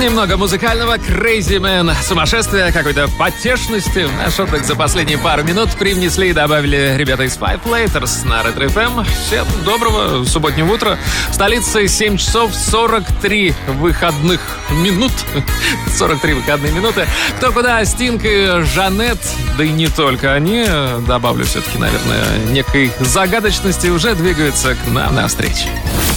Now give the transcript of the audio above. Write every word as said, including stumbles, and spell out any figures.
Немного музыкального Crazy Man. Сумасшествие, какой-то потешности. Наш отдых за последние пару минут привнесли и добавили ребята из Five Laters на Ретро эф эм. Всем доброго субботнего утра. В столице семь часов сорок три выходных минут. сорок три выходные минуты. Кто куда, Стинг и Жанет, да и не только они, добавлю все-таки, наверное, некой загадочности, уже двигаются к нам навстречу.